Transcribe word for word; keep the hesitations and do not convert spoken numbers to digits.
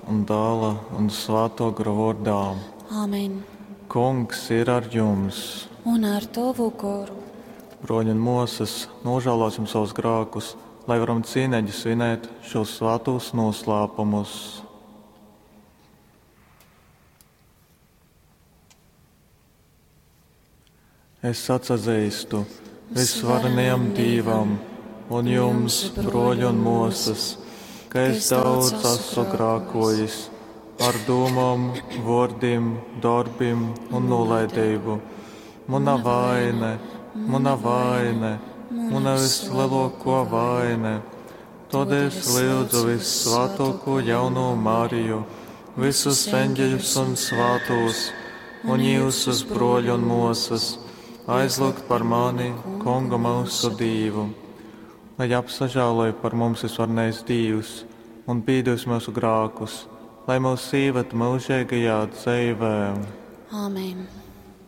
un Dēla un Svēto gara vārdā. Āmen. Kungs ir ar jums. Un ar tavu garu. Broļi un mūsas, nožēlosim savus grēkus, lai varam cienīgi svinēt šos svētos noslēpumus. Es atzīstu visvarenajam Dievam un jums, broļi un mūsas, ka es daudz esmu grēkojis ar domām, vārdiem, darbiem un nolaidību. Mana vaina, mana vaina, mana vislielākā vaina. Tad es lūdzu visvētāko jauno Mariju, visus eņģeļus un svētos, un jūsus broļi un mūsas, aizlūgt par mani, Kunga mūsu Dievu, lai apsažāloja par mums visvarnais Dievs un pīdus mūsu grākus, lai mūs sīvat mūžīgajā dzīvē. Āmen.